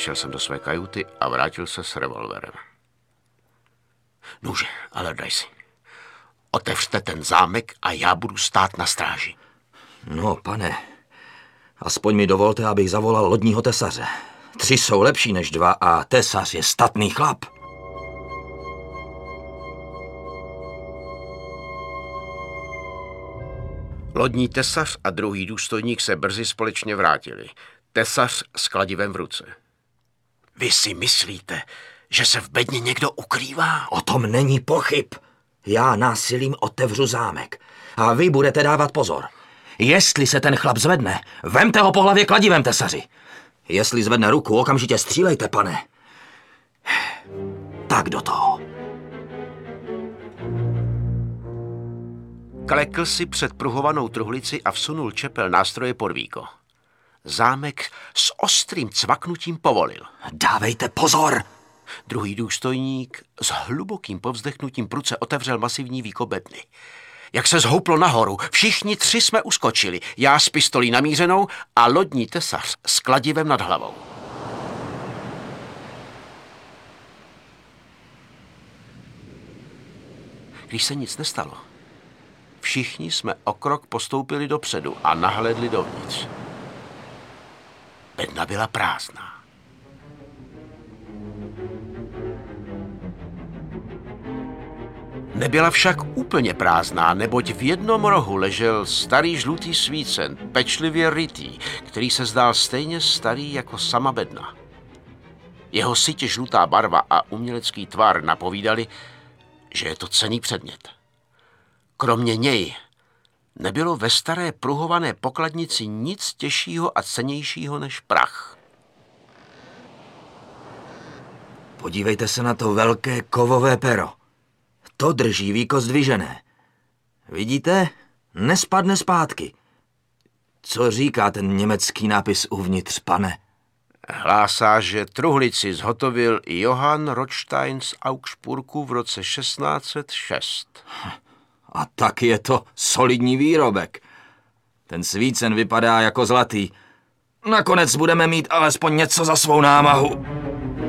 Šel jsem do své kajuty a vrátil se s revolverem. Nuže, ale daj si. Otevřte ten zámek a já budu stát na stráži. No, pane, aspoň mi dovolte, abych zavolal lodního tesaře. 3 jsou lepší než 2 a tesař je statný chlap. Lodní tesař a druhý důstojník se brzy společně vrátili. Tesař s kladivem v ruce. Vy si myslíte, že se v bedně někdo ukrývá? O tom není pochyb. Já násilím otevřu zámek a vy budete dávat pozor. Jestli se ten chlap zvedne, vemte ho po hlavě kladivem, tesaři. Jestli zvedne ruku, okamžitě střílejte, pane. Tak do toho. Klekl si před pruhovanou truhlici a vsunul čepel nástroje pod víko. Zámek s ostrým cvaknutím povolil. Dávejte pozor! Druhý důstojník s hlubokým povzdechnutím pruce otevřel masivní víko bedny. Jak se zhouplo nahoru, všichni 3 jsme uskočili, já s pistolí namířenou a lodní tesař s kladivem nad hlavou. Když se nic nestalo, všichni jsme o krok postoupili dopředu a nahlédli dovnitř. Bedna byla prázdná. Nebyla však úplně prázdná, neboť v jednom rohu ležel starý žlutý svícen, pečlivě rytý, který se zdál stejně starý jako sama bedna. Jeho sytě žlutá barva a umělecký tvar napovídali, že je to cenný předmět. Kromě něj nebylo ve staré pruhované pokladnici nic těžšího a cennějšího než prach. Podívejte se na to velké kovové pero. To drží víko zdvižené. Vidíte? Nespadne zpátky. Co říká ten německý nápis uvnitř, pane? Hlásá, že truhlici zhotovil Johann Rothstein z Augsburgu v roce 1606. A tak je to solidní výrobek. Ten svícen vypadá jako zlatý. Nakonec budeme mít alespoň něco za svou námahu.